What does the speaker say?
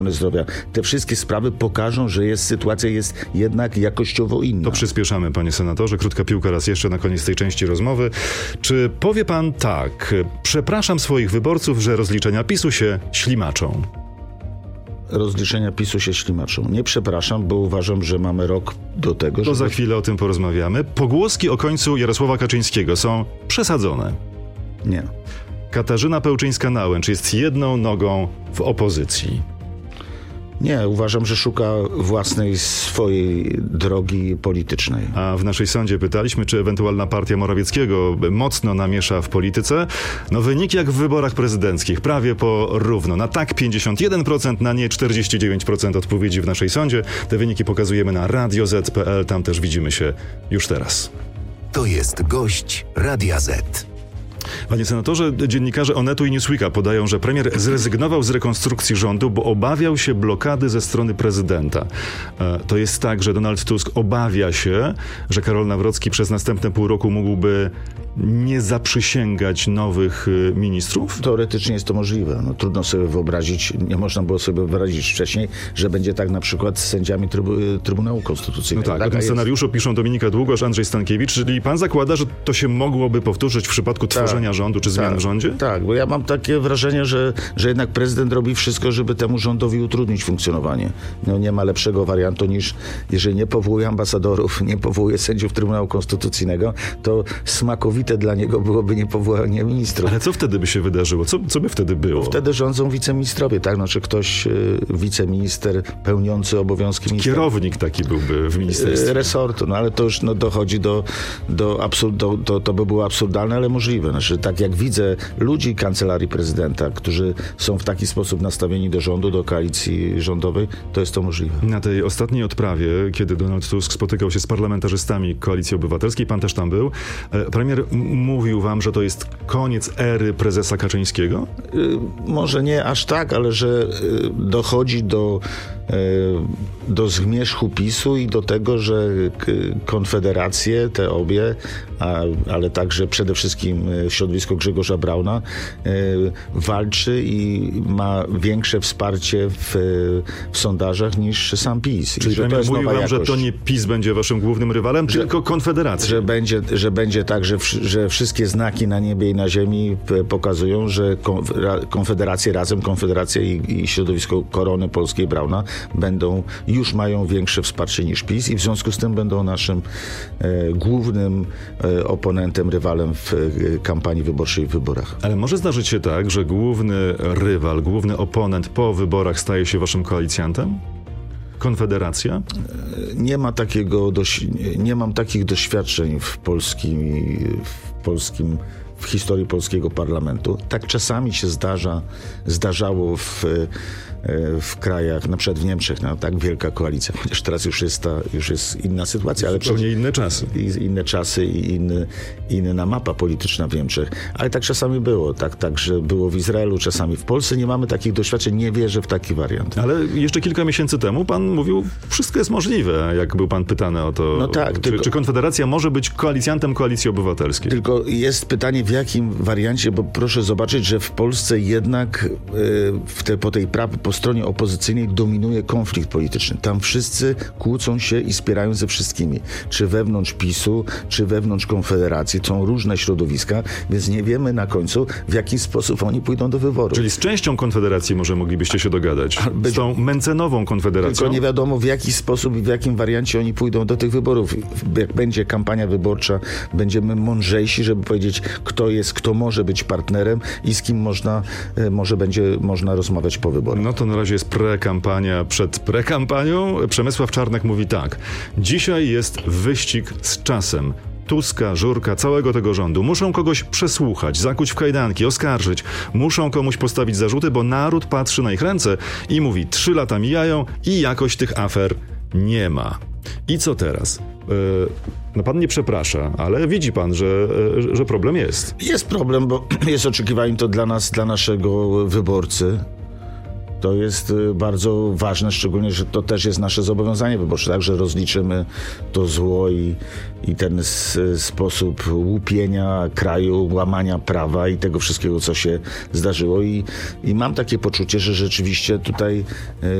zdrowia. Te wszystkie sprawy pokażą, że sytuacja jest jednak jakościowo inna. To przyspieszamy, panie senatorze. Krótka piłka raz jeszcze na koniec tej części rozmowy. Czy powie pan tak: przepraszam swoich wyborców, że rozliczenia PiS-u się ślimaczą? Rozliczenia PiS-u się ślimaczą. Nie przepraszam, bo uważam, że mamy rok do tego, To za chwilę o tym porozmawiamy. Pogłoski o końcu Jarosława Kaczyńskiego są przesadzone. Nie. Katarzyna Pełczyńska-Nałęcz jest jedną nogą w opozycji. Nie, uważam, że szuka własnej, swojej drogi politycznej. A w naszej sądzie pytaliśmy, czy ewentualna partia Morawieckiego mocno namiesza w polityce. No wyniki jak w wyborach prezydenckich, prawie po równo. Na tak 51%, na nie 49% odpowiedzi w naszej sądzie. Te wyniki pokazujemy na radioz.pl, tam też widzimy się już teraz. To jest gość Radia Z. Panie senatorze, dziennikarze Onetu i Newsweeka podają, że premier zrezygnował z rekonstrukcji rządu, bo obawiał się blokady ze strony prezydenta. To jest tak, że Donald Tusk obawia się, że Karol Nawrocki przez następne pół roku mógłby nie zaprzysięgać nowych ministrów? Teoretycznie jest to możliwe. No, trudno sobie wyobrazić, nie można było sobie wyobrazić wcześniej, że będzie tak na przykład z sędziami Trybunału Konstytucyjnego. No tak, o tym scenariuszu piszą Dominika Długosz, Andrzej Stankiewicz, czyli pan zakłada, że to się mogłoby powtórzyć w przypadku tworzenia rządu czy zmian w rządzie? Tak, bo ja mam takie wrażenie, że jednak prezydent robi wszystko, żeby temu rządowi utrudnić funkcjonowanie. No, nie ma lepszego wariantu niż, jeżeli nie powołuje ambasadorów, nie powołuje sędziów Trybunału Konstytucyjnego, to smakowite dla niego byłoby niepowołanie ministrów. Ale co wtedy by się wydarzyło? Co by wtedy było? Wtedy rządzą wiceministrowie, tak? Znaczy ktoś, wiceminister pełniący obowiązki ministra. Kierownik taki byłby w ministerstwie. Resortu, no ale to już dochodzi do absurdu, to by było absurdalne, ale możliwe. Znaczy, tak jak widzę ludzi kancelarii prezydenta, którzy są w taki sposób nastawieni do rządu, do koalicji rządowej, to jest to możliwe. Na tej ostatniej odprawie, kiedy Donald Tusk spotykał się z parlamentarzystami Koalicji Obywatelskiej, pan też tam był, premier mówił wam, że to jest koniec ery prezesa Kaczyńskiego? Może nie aż tak, ale że dochodzi do zmierzchu PiS-u i do tego, że konfederacje, te obie, ale także przede wszystkim środowisko Grzegorza Brauna walczy i ma większe wsparcie w sondażach niż sam PiS. Czyli premier mówił wam, że to nie PiS będzie waszym głównym rywalem, tylko Konfederacja. Że będzie tak, że wszystkie znaki na niebie i na ziemi pokazują, że Konfederacja i środowisko Korony Polskiej Brauna już mają większe wsparcie niż PiS i w związku z tym będą naszym głównym oponentem, rywalem w kampanii wyborczej w wyborach. Ale może zdarzyć się tak, że główny rywal, główny oponent po wyborach staje się waszym koalicjantem? Konfederacja? Nie mam takich doświadczeń w historii polskiego parlamentu. Tak czasami się zdarzało w krajach, na przykład w Niemczech, no, tak wielka koalicja, chociaż teraz już jest inna sytuacja. Ale zupełnie inne czasy. Inne czasy i inna mapa polityczna w Niemczech. Ale tak czasami było. Także było w Izraelu, czasami w Polsce. Nie mamy takich doświadczeń, nie wierzę w taki wariant. Ale jeszcze kilka miesięcy temu pan mówił, wszystko jest możliwe, jak był pan pytany o to. No tak, czy Konfederacja może być koalicjantem Koalicji Obywatelskiej? Tylko jest pytanie, w jakim wariancie, bo proszę zobaczyć, że w Polsce jednak po stronie opozycyjnej dominuje konflikt polityczny. Tam wszyscy kłócą się i spierają ze wszystkimi. Czy wewnątrz PiS-u, czy wewnątrz Konfederacji. Są różne środowiska, więc nie wiemy na końcu, w jaki sposób oni pójdą do wyborów. Czyli z częścią Konfederacji może moglibyście się dogadać. Z tą Mencenową Konfederacją. Tylko nie wiadomo, w jaki sposób i w jakim wariancie oni pójdą do tych wyborów. Jak będzie kampania wyborcza, będziemy mądrzejsi, żeby powiedzieć, kto może być partnerem i z kim może będzie można rozmawiać po wyborach. No to na razie jest prekampania przed prekampanią. Przemysław Czarnek mówi tak. Dzisiaj jest wyścig z czasem. Tuska, Żurka, całego tego rządu. Muszą kogoś przesłuchać, zakuć w kajdanki, oskarżyć. Muszą komuś postawić zarzuty, bo naród patrzy na ich ręce i mówi, 3 lata mijają i jakoś tych afer nie ma. I co teraz? No pan nie przeprasza, ale widzi pan, że problem jest. Jest problem, bo jest oczekiwaniem to dla nas, dla naszego wyborcy. To jest bardzo ważne, szczególnie, że to też jest nasze zobowiązanie wyborcze, tak, że rozliczymy to zło i ten sposób łupienia kraju, łamania prawa i tego wszystkiego, co się zdarzyło. I mam takie poczucie, że rzeczywiście tutaj